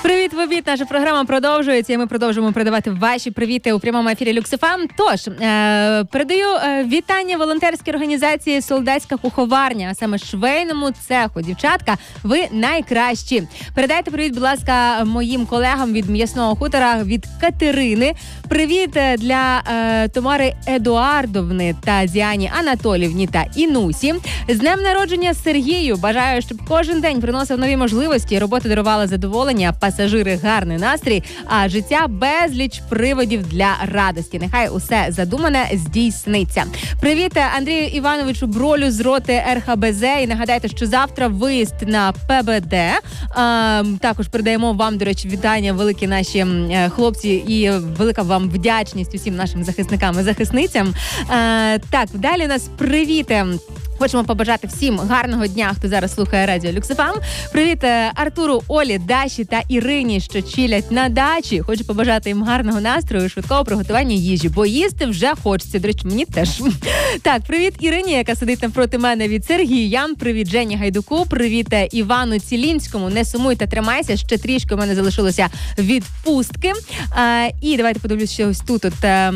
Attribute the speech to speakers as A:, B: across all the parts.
A: Привіт, в обід. Наша програма продовжується, і ми продовжуємо передавати ваші привіти у прямому ефірі Люкс ФМ. Тож, передаю вітання волонтерській організації «Солдатська куховарня», а саме швейному цеху. Дівчатка, ви найкращі. Передайте привіт, будь ласка, моїм колегам від М'ясного хутора, від Катерини. Привіт для Тамари Едуардовни та Діані Анатолівні та Інусі. З днем народження Сергію. Бажаю, щоб кожен день приносив нові можливості, робота дарувала задоволення, пасажири гарний настрій, а життя безліч приводів для радості. Нехай усе задумане здійсниться. Привіт Андрію Івановичу Бролю з роти РХБЗ. І нагадайте, що завтра виїзд на ПБД. Також передаємо вам, до речі, вітання великі наші хлопці і велика вам вдячність усім нашим захисникам і захисницям. Так, далі у нас привіти. Хочемо побажати всім гарного дня, хто зараз слухає радіо Люкс ФМ. Привіт Артуру, Олі, Даші та Ірині, що чилять на дачі. Хочу побажати їм гарного настрою, швидкого приготування їжі, бо їсти вже хочеться. До речі, мені теж. Так, привіт Ірині, яка сидить навпроти мене, від Сергія. Привіт Жені Гайдуку. Привіт Івану Цілінському. Не сумуй та тримайся. Ще трішки у мене залишилося відпустки. І давайте подивлюсь, що ось тут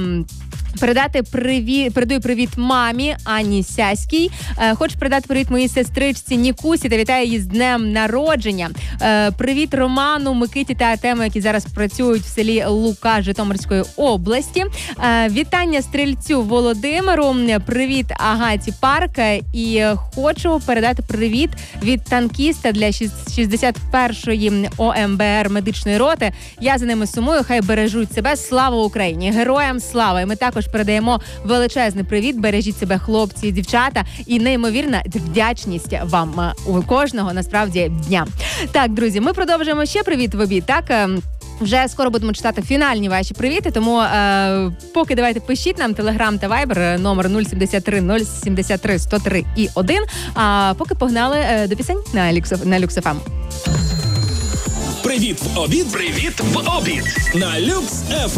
A: передаю привіт мамі Ані Сяській. Хочу передати привіт моїй сестричці Нікусі та вітаю її з днем народження. Привіт Роману, Микиті та Артему, які зараз працюють в селі Лука Житомирської області. Вітання стрільцю Володимиру. Привіт Агаті Парк. І хочу передати привіт від танкіста для 61-ї ОМБР медичної роти. Я за ними сумую, хай бережуть себе. Слава Україні! Героям слава! І ми також передаємо величезний привіт. Бережіть себе, хлопці і дівчата. І неймовірна вдячність вам у кожного, насправді, дня. Так, друзі, ми продовжуємо ще привіт в обід. Так, вже скоро будемо читати фінальні ваші привіти, тому поки давайте пишіть нам Телеграм та Вайбер, номер 073 073 103 і 1. А поки погнали до пісень на Люкс ФМ.
B: Привіт в обід. Привіт в обід. На Люкс ФМ.